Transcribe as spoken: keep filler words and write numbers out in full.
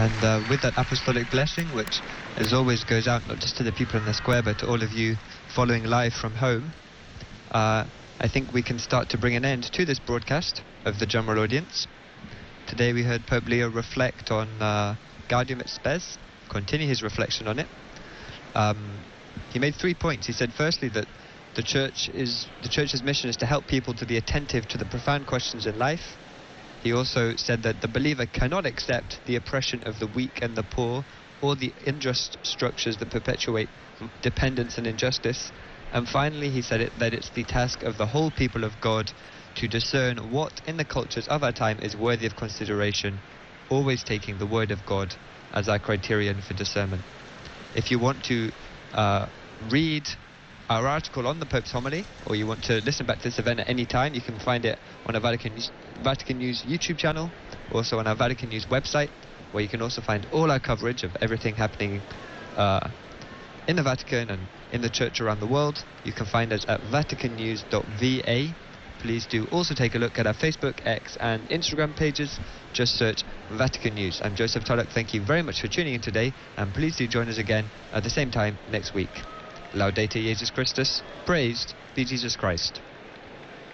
And uh, with that apostolic blessing, which as always goes out not just to the people in the square, but to all of you following live from home, uh, I think we can start to bring an end to this broadcast of the general audience. Today we heard Pope Leo reflect on uh, Gaudium et Spes, continue his reflection on it. Um, he made three points. He said, firstly, that the church is the church's mission is to help people to be attentive to the profound questions in life. He also said that the believer cannot accept the oppression of the weak and the poor, or the unjust structures that perpetuate dependence and injustice. And finally, he said it, that it's the task of the whole people of God to discern what in the cultures of our time is worthy of consideration, always taking the word of God as our criterion for discernment. If you want to uh, read our article on the Pope's homily, or you want to listen back to this event at any time, you can find it on our Vatican News, Vatican News YouTube channel, also on our Vatican News website, where you can also find all our coverage of everything happening uh, in the Vatican and in the Church around the world. You can find us at vatican news dot v a. Please do also take a look at our Facebook, X and Instagram pages. Just search Vatican News. I'm Joseph Tulloch. Thank you very much for tuning in today, and please do join us again at the same time next week. Laudetur Jesus Christus. Praised be Jesus Christ.